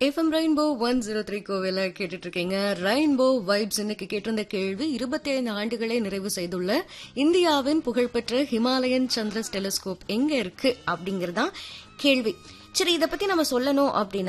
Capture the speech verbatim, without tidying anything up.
FM rainbow one zero three கோவில கேட்டுட்டு இருக்கீங்க. Rainbow vibes. இன்னைக்கு கேட்டிருந்த கேள்வி, இருபத்தி ஐந்து ஆண்டுகளை நிறைவு செய்துள்ள இந்தியாவின் புகழ்பெற்ற ஹிமாலயன் சந்திரஸ் டெலிஸ்கோப் எங்க இருக்கு அப்படிங்கறதான் கேள்வி. சரி, இத பத்தி நம்ம சொல்லணும் அப்படின்னா